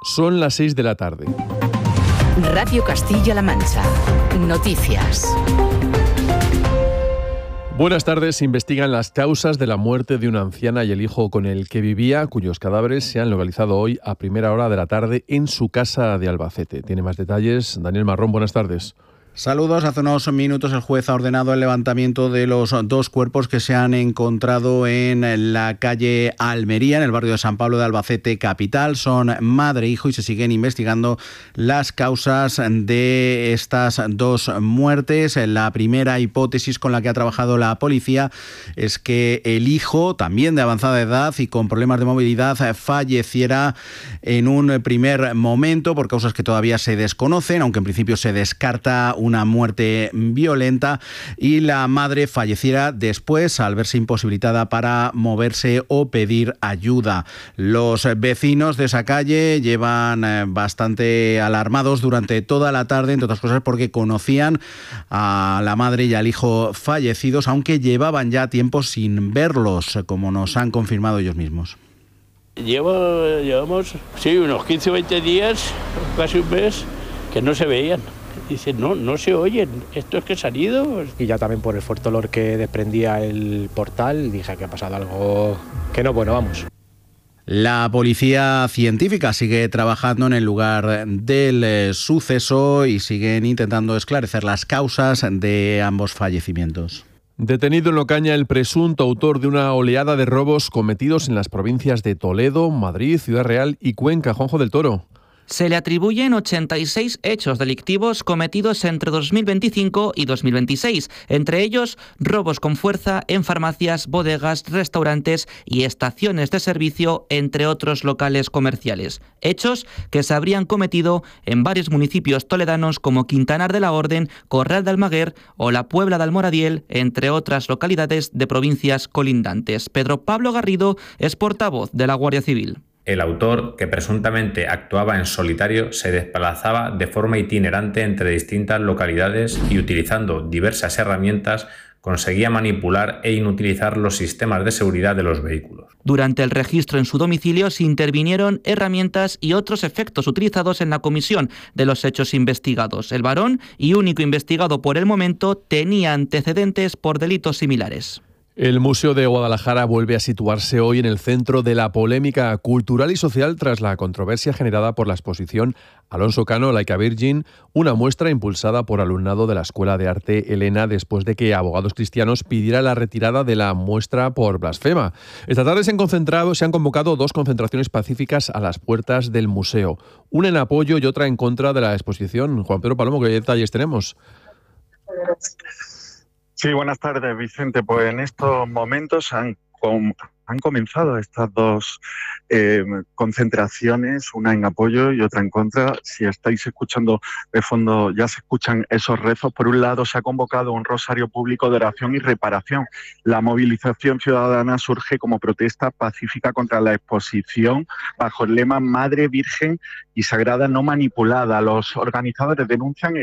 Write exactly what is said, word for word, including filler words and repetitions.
Son las seis de la tarde. Radio Castilla-La Mancha. Noticias. Buenas tardes. Investigan las causas de la muerte de una anciana y el hijo con el que vivía, cuyos cadáveres se han localizado hoy a primera hora de la tarde en su casa de Albacete. Tiene más detalles Daniel Marrón. Buenas tardes. Saludos. Hace unos minutos el juez ha ordenado el levantamiento de los dos cuerpos que se han encontrado en la calle Almería, en el barrio de San Pablo de Albacete capital. Son madre e hijo y se siguen investigando las causas de estas dos muertes. La primera hipótesis con la que ha trabajado la policía es que el hijo, también de avanzada edad y con problemas de movilidad, falleciera en un primer momento por causas que todavía se desconocen, aunque en principio se descarta una muerte violenta, y la madre falleciera después al verse imposibilitada para moverse o pedir ayuda. Los vecinos de esa calle llevan bastante alarmados durante toda la tarde, entre otras cosas porque conocían a la madre y al hijo fallecidos, aunque llevaban ya tiempo sin verlos, como nos han confirmado ellos mismos. Llevo, llevamos, sí, unos quince o veinte días, casi un mes, que no se veían. Dice, no, no se oyen, esto es que se han ido. Y ya también por el fuerte olor que desprendía el portal, dije que ha pasado algo que no, bueno, vamos. La policía científica sigue trabajando en el lugar del eh, suceso y siguen intentando esclarecer las causas de ambos fallecimientos. Detenido en Ocaña el presunto autor de una oleada de robos cometidos en las provincias de Toledo, Madrid, Ciudad Real y Cuenca. Juanjo del Toro. Se le atribuyen ochenta y seis hechos delictivos cometidos entre dos mil veinticinco y dos mil veintiséis, entre ellos robos con fuerza en farmacias, bodegas, restaurantes y estaciones de servicio, entre otros locales comerciales. Hechos que se habrían cometido en varios municipios toledanos como Quintanar de la Orden, Corral de Almaguer o la Puebla de Almoradiel, entre otras localidades de provincias colindantes. Pedro Pablo Garrido es portavoz de la Guardia Civil. El autor, que presuntamente actuaba en solitario, se desplazaba de forma itinerante entre distintas localidades y, utilizando diversas herramientas, conseguía manipular e inutilizar los sistemas de seguridad de los vehículos. Durante el registro en su domicilio se intervinieron herramientas y otros efectos utilizados en la comisión de los hechos investigados. El varón, y único investigado por el momento, tenía antecedentes por delitos similares. El Museo de Guadalajara vuelve a situarse hoy en el centro de la polémica cultural y social tras la controversia generada por la exposición Alonso Cano, Like a Virgin, una muestra impulsada por alumnado de la Escuela de Arte Elena después de que Abogados Cristianos pidiera la retirada de la muestra por blasfema. Esta tarde se han concentrado, se han convocado dos concentraciones pacíficas a las puertas del museo, una en apoyo y otra en contra de la exposición. Juan Pedro Palomo, ¿qué detalles tenemos? Sí, buenas tardes, Vicente. Pues en estos momentos han, com- han comenzado estas dos eh, concentraciones, una en apoyo y otra en contra. Si estáis escuchando de fondo, ya se escuchan esos rezos. Por un lado, se ha convocado un rosario público de oración y reparación. La movilización ciudadana surge como protesta pacífica contra la exposición bajo el lema Madre Virgen y Sagrada no manipulada. Los organizadores denuncian